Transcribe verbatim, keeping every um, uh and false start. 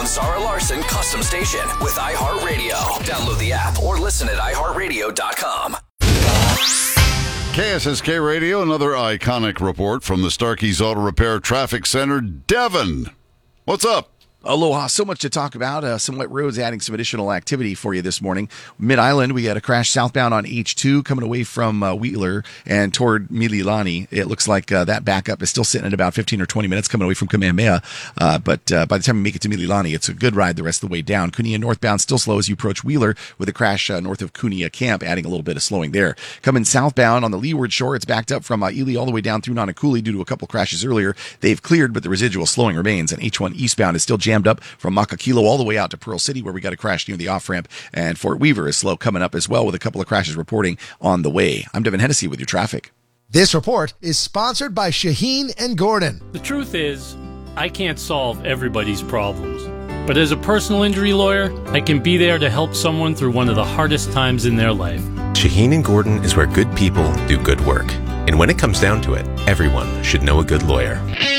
own Zara Larson custom station with iHeartRadio. Download the app or listen at i heart radio dot com. K S S K Radio, another iconic report from the Starkey's Auto Repair Traffic Center. Devin, what's up? Aloha. So much to talk about. Uh, some wet roads adding some additional activity for you this morning. Mid-Island, we had a crash southbound on H two coming away from uh, Wheeler and toward Mililani. It looks like uh, that backup is still sitting at about fifteen or twenty minutes coming away from Kamehameha. Uh, but uh, by the time we make it to Mililani, it's a good ride the rest of the way down. Kunia northbound still slow as you approach Wheeler with a crash uh, north of Kunia Camp, adding a little bit of slowing there. Coming southbound on the leeward shore, it's backed up from uh, Ely all the way down through Nanakuli due to a couple crashes earlier. They've cleared, but the residual slowing remains. And H one eastbound is still jammed up from Makakilo all the way out to Pearl City, where we got a crash near the off-ramp, and Fort Weaver is slow coming up as well with a couple of crashes reporting on the way. I'm Devin Hennessy with your traffic. This report is sponsored by Shaheen and Gordon. The truth is, I can't solve everybody's problems. But as a personal injury lawyer, I can be there to help someone through one of the hardest times in their life. Shaheen and Gordon is where good people do good work. And when it comes down to it, everyone should know a good lawyer.